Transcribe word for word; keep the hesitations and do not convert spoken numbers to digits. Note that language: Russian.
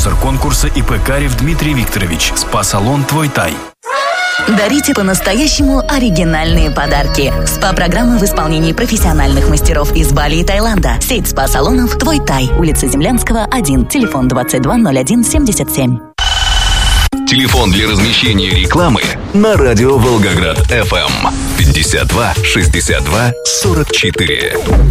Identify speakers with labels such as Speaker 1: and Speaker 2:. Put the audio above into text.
Speaker 1: Спонсор конкурса ИП Карев Дмитрий Викторович. Спа-салон «Твой Тай».
Speaker 2: Дарите по-настоящему оригинальные подарки. СПА-программы в исполнении профессиональных мастеров из Бали и Таиланда. Сеть спа-салонов «Твой Тай». Улица Землянского, один. Телефон двадцать два ноль один семьдесят семь.
Speaker 3: Телефон для размещения рекламы на радио Волгоград эф эм пятьдесят два шестьдесят два сорок четыре.